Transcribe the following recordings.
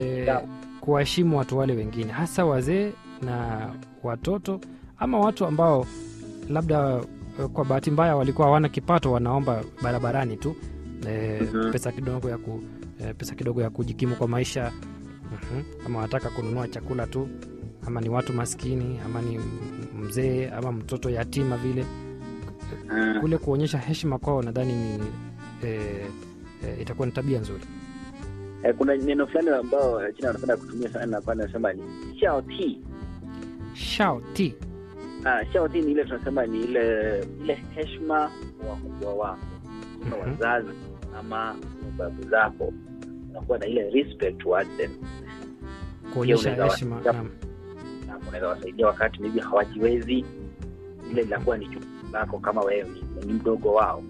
kuwaheshimu watu wale wengine, hasa wazee na watoto ama watu ambao labda kwa bahati mbaya walikuwa hawana kipato, wanaomba barabarani tu pesa kidogo ya kujikimu kwa maisha. Ama wataka kununua chakula tu, ama ni watu maskini, ama ni mzee ama mtoto yatima vile. Kule kuonyesha heshima kwao nadhani ni itakuwa ni tabia nzuri. Kuna neno fulani ambao China wanapenda kutumia sana, kwa nasema ni xiaoti. Xiaoti. Xiaoti ni ile tunasema ni ile heshima wa kubwa wako, kwa wazazi ama babu zako, unakuwa na ile respect towards them, kuonyesha heshima. Na unaweza wasaidia wakati maybe hawajiwezi, ile inakuwa ni jukumu lako kama wewe ni mdogo wao.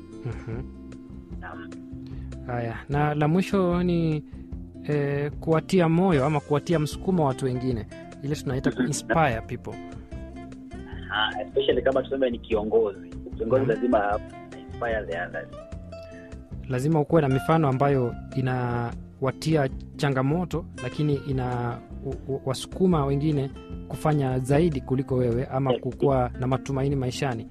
Haya, na la mwisho ni kuwatia moyo ama kuwatia msukumo watu wengine, ile tunaita inspire people. Especially kama tuseme ni kiongozi lazima inspire the others. Lazima ukuwe na mifano ambayo inawatia changamoto, lakini ina wasukuma wengine kufanya zaidi kuliko wewe, ama kukua na matumaini maishani.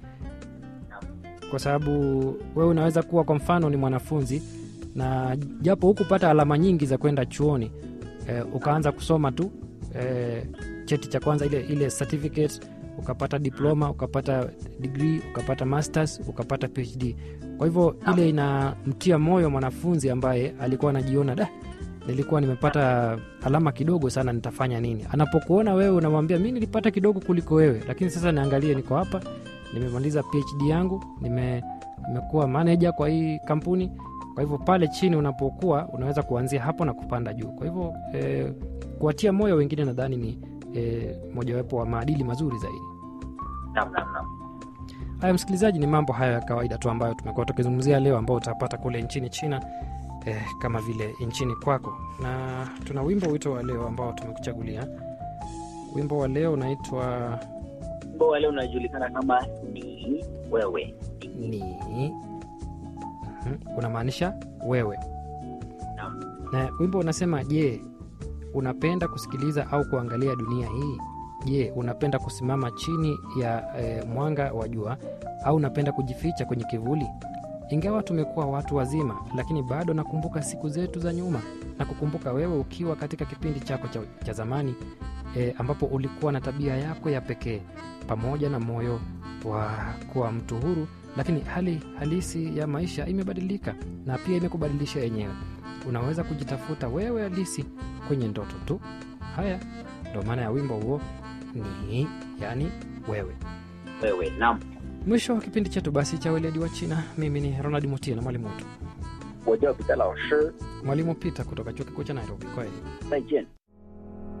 Kwa sababu wewe unaweza kuwa kwa mfano ni mwanafunzi, na japo hukupata alama nyingi za kwenda chuoni, ukaanza kusoma tu cheti cha kwanza, ile certificate, ukapata diploma, ukapata degree, ukapata masters, ukapata PhD. Kwa hivyo ile inamtia moyo mwanafunzi ambaye alikuwa anajiona nilikuwa nimepata alama kidogo sana, nitafanya nini? Anapokuona wewe unamwambia mimi nilipata kidogo kuliko wewe, lakini sasa niangalie, niko hapa, nimemaliza PhD yangu, nimekuwa manager kwa hii kampuni. Kwa hivyo pale chini unapokuwa unaweza kuanzia hapo na kupanda juu. Kwa hivyo kuwatia moyo wengine nadhani ni mojawapo wa maadili mazuri zaidi. Naam. Haya msikilizaji, ni mambo haya ya kawaida tu ambayo tumekuwa tukizungumzia leo, ambao utapata kule nchini China kama vile nchini kwako. Na tuna wimbo wito wa leo ambao tumekuchagulia. Wimbo wa leo unaitwa, wimbo wa leo unajulikana kama ni wewe. Ni unamaanisha wewe. Naam. Na wimbo unasema, je, unapenda kusikiliza au kuangalia dunia hii? Je, unapenda kusimama chini ya mwanga wa jua au unapenda kujificha kwenye kivuli? Ingawa tumekuwa watu wazima, lakini bado nakumbuka siku zetu za nyuma, na kukumbuka wewe ukiwa katika kipindi chako cha zamani, ambapo ulikuwa na tabia yako ya pekee pamoja na moyo wa kuwa mtu huru, lakini hali halisi ya maisha imebadilika na pia imekubadilisha yenyewe. Unaweza kujitafuta wewe halisi kwenye ndoto tu. Haya ndio maana ya wimbo huo, ni yani wewe. Naam. Mwisho wa kipindi chetu basi cha Weledi wa China. Mimi ni Ronald Mutie na mwalimu wetu Peter Lao Shi, mwalimu Peter kutoka Chuo Kikuu cha Nairobi. Kwaheri.